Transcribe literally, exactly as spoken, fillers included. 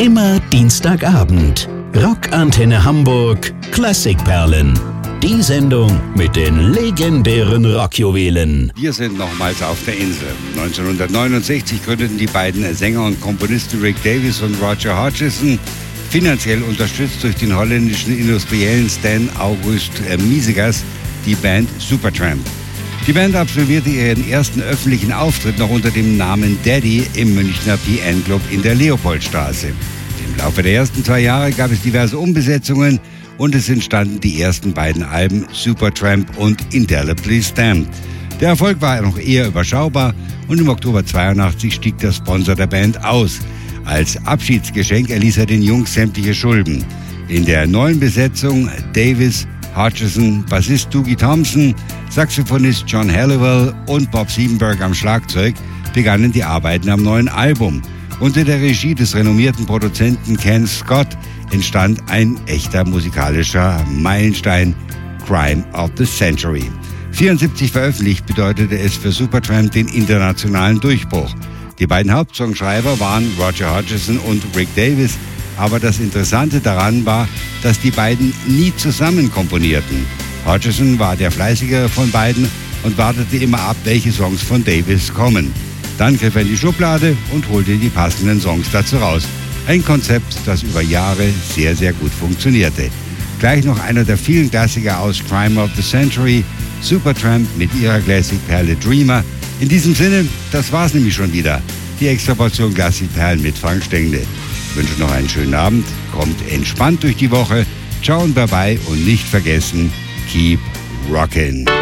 Immer Dienstagabend. Rockantenne Hamburg Klassikperlen. Die Sendung mit den legendären Rockjuwelen. Wir sind nochmals auf der Insel. neunzehnhundertneunundsechzig gründeten die beiden Sänger und Komponisten Rick Davies und Roger Hodgson, finanziell unterstützt durch den holländischen Industriellen Stan August Miesegas, die Band Supertramp. Die Band absolvierte ihren ersten öffentlichen Auftritt noch unter dem Namen Daddy im Münchner P N Club in der Leopoldstraße. Im Laufe der ersten zwei Jahre gab es diverse Umbesetzungen und es entstanden die ersten beiden Alben Supertramp und Indelibly Stamped. Der Erfolg war noch eher überschaubar und im Oktober zweiundachtzig stieg der Sponsor der Band aus. Als Abschiedsgeschenk erließ er den Jungs sämtliche Schulden. In der neuen Besetzung Davis, Hodgson, Bassist Dougie Thompson, Saxophonist John Halliwell und Bob Siebenberg am Schlagzeug begannen die Arbeiten am neuen Album. Unter der Regie des renommierten Produzenten Ken Scott entstand ein echter musikalischer Meilenstein, Crime of the Century. vierundsiebzig veröffentlicht bedeutete es für Supertramp den internationalen Durchbruch. Die beiden Hauptsongschreiber waren Roger Hodgson und Rick Davies, aber das Interessante daran war, dass die beiden nie zusammen komponierten. Hodgson war der Fleißigere von beiden und wartete immer ab, welche Songs von Davies kommen. Dann griff er in die Schublade und holte die passenden Songs dazu raus. Ein Konzept, das über Jahre sehr, sehr gut funktionierte. Gleich noch einer der vielen Klassiker aus Crime of the Century, Supertramp mit ihrer Classic-Perle Dreamer. In diesem Sinne, das war's nämlich schon wieder. Die Extraportion Klassikperlen mit Frank Stengel. Ich wünsche noch einen schönen Abend, kommt entspannt durch die Woche. Ciao und bye bye und nicht vergessen, keep rockin'.